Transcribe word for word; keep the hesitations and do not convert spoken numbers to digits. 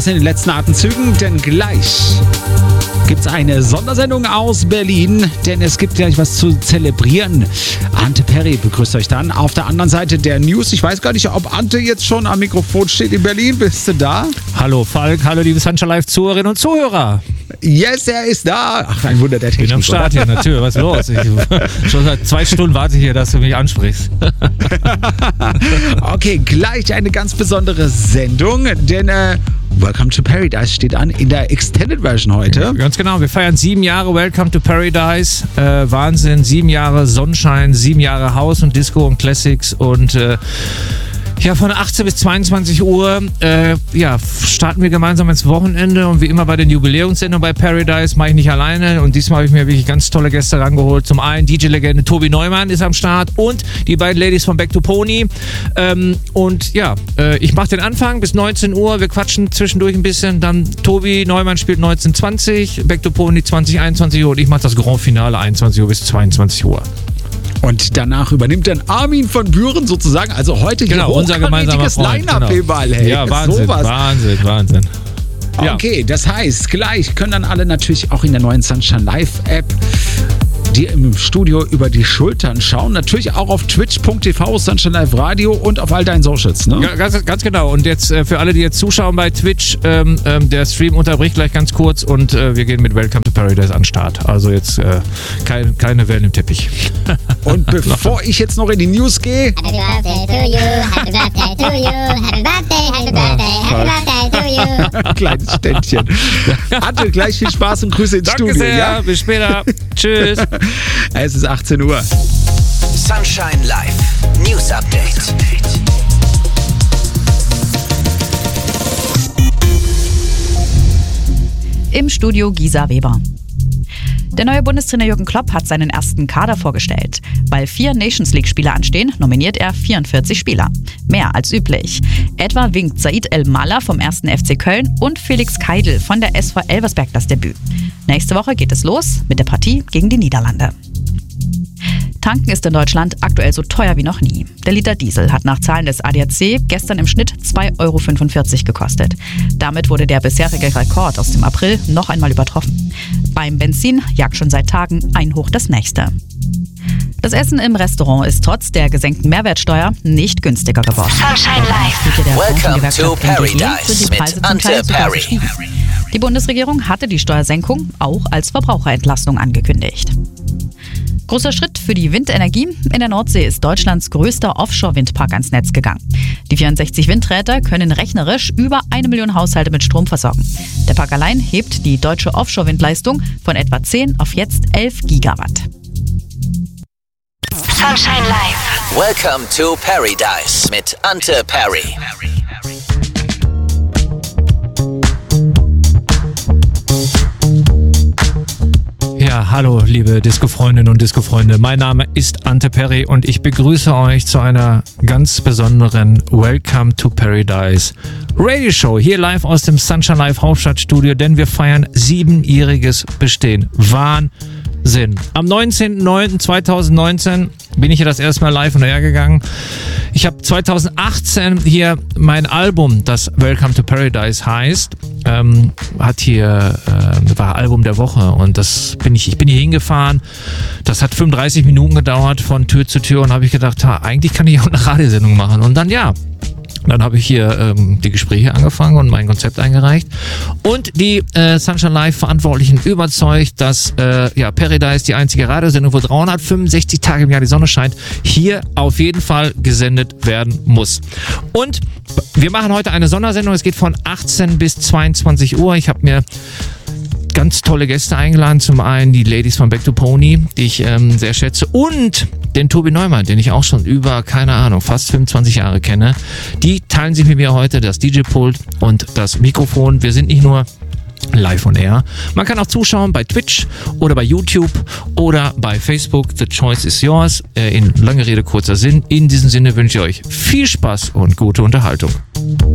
In den letzten Atemzügen, denn gleich gibt es eine Sondersendung aus Berlin, denn es gibt gleich was zu zelebrieren. Ante Perry begrüßt euch dann auf der anderen Seite der News. Ich weiß gar nicht, ob Ante jetzt schon am Mikrofon steht in Berlin. Bist du da? Hallo Falk, hallo liebe Sunshine Live Zuhörerinnen und Zuhörer. Yes, er ist da. Ach, ein Wunder der Technik. Ich bin am Start hier, natürlich. Was ist los? Ich, schon seit zwei Stunden warte ich hier, dass du mich ansprichst. Okay, gleich eine ganz besondere Sendung, denn äh, Welcome to Paradise steht an in der Extended Version heute. Ganz genau, wir feiern sieben Jahre Welcome to Paradise. Äh, Wahnsinn, sieben Jahre Sonnenschein, sieben Jahre House und Disco und Classics und äh, ja, von achtzehn bis zweiundzwanzig Uhr äh, ja, starten wir gemeinsam ins Wochenende und wie immer bei den Jubiläumssendungen bei Paradise mache ich nicht alleine und diesmal habe ich mir wirklich ganz tolle Gäste rangeholt. Zum einen D J-Legende Tobi Neumann ist am Start und die beiden Ladies von Back to Pony ähm, und ja, äh, ich mache den Anfang bis neunzehn Uhr, wir quatschen zwischendurch ein bisschen, dann Tobi Neumann spielt neunzehn zwanzig, Back to Pony zwanzig, einundzwanzig Uhr und ich mache das Grand Finale einundzwanzig Uhr bis zweiundzwanzig Uhr. Und danach übernimmt dann Armin von Buren sozusagen, also heute genau, hier unser gemeinsamer Freund. Line-Up Genau. überall, hey. Ja, Wahnsinn, Sowas. Wahnsinn, Wahnsinn. Okay, Ja. das heißt, gleich können dann alle natürlich auch in der neuen Sunshine Live App die im Studio über die Schultern schauen. Natürlich auch auf twitch punkt t v, Sunshine Live Radio und auf all deinen Socials, ne? Ja, ganz, ganz genau. Und jetzt äh, für alle, die jetzt zuschauen bei Twitch, ähm, ähm, der Stream unterbricht gleich ganz kurz und äh, wir gehen mit Welcome to Paradise an den Start. Also jetzt äh, kein, keine Wellen im Teppich. Und bevor ich jetzt noch in die News gehe, Happy birthday to you, happy birthday to you, happy birthday, happy birthday, happy birthday to you. kleines Ständchen. Hatte gleich viel Spaß und Grüße ins Danke Studio. sehr, Ja? bis später. Tschüss. Es ist achtzehn Uhr. Sunshine Live News Update. Im Studio Gisa Weber. Der neue Bundestrainer Jürgen Klopp hat seinen ersten Kader vorgestellt. Weil vier Nations League-Spieler anstehen, nominiert er vierundvierzig Spieler. Mehr als üblich. Etwa winkt Said El-Mala vom ersten F C Köln und Felix Keidl von der S V Elversberg das Debüt. Nächste Woche geht es los mit der Partie gegen die Niederlande. Tanken ist in Deutschland aktuell so teuer wie noch nie. Der Liter Diesel hat nach Zahlen des A D A C gestern im Schnitt zwei Euro fünfundvierzig gekostet. Damit wurde der bisherige Rekord aus dem April noch einmal übertroffen. Beim Benzin jagt schon seit Tagen ein Hoch das nächste. Das Essen im Restaurant ist trotz der gesenkten Mehrwertsteuer nicht günstiger geworden. Sunshine Live. Welcome to Paradise mit Ante Perry. Die Bundesregierung hatte die Steuersenkung auch als Verbraucherentlastung angekündigt. Großer Schritt für die Windenergie. In der Nordsee ist Deutschlands größter Offshore-Windpark ans Netz gegangen. Die vierundsechzig Windräder können rechnerisch über eine Million Haushalte mit Strom versorgen. Der Park allein hebt die deutsche Offshore-Windleistung von etwa zehn auf jetzt elf Gigawatt. Sunshine Live. Welcome to Paradise mit Ante Perry. Ja, hallo liebe Disco-Freundinnen und Disco-Freunde. Mein Name ist Ante Perry und ich begrüße euch zu einer ganz besonderen Welcome to Paradise Radio Show hier live aus dem Sunshine Live Hauptstadtstudio, denn wir feiern siebenjähriges Bestehen. Wahnsinn. Am neunzehnten neunten zweitausendneunzehn bin ich hier das erste Mal live und hergegangen. Ich habe zweitausendachtzehn hier mein Album, das Welcome to Paradise heißt, ähm, hat hier, äh, war Album der Woche und das bin ich, ich bin hier hingefahren. Das hat fünfunddreißig Minuten gedauert von Tür zu Tür und habe ich gedacht, ha, eigentlich kann ich auch eine Radiosendung machen. Und dann ja. Dann habe ich hier ähm, die Gespräche angefangen und mein Konzept eingereicht. Und die äh, Sunshine Live Verantwortlichen überzeugt, dass äh, ja, Paradise die einzige Radiosendung, wo dreihundertfünfundsechzig Tage im Jahr die Sonne scheint, hier auf jeden Fall gesendet werden muss. Und wir machen heute eine Sondersendung. Es geht von achtzehn bis zweiundzwanzig Uhr. Ich habe mir ganz tolle Gäste eingeladen. Zum einen die Ladies von Back to Pony, die ich ähm, sehr schätze, und den Tobi Neumann, den ich auch schon über, keine Ahnung, fast fünfundzwanzig Jahre kenne. Die teilen sich mit mir heute das D J-Pult und das Mikrofon. Wir sind nicht nur live on air. Man kann auch zuschauen bei Twitch oder bei YouTube oder bei Facebook. The choice is yours. Äh, in lange Rede, kurzer Sinn. In diesem Sinne wünsche ich euch viel Spaß und gute Unterhaltung.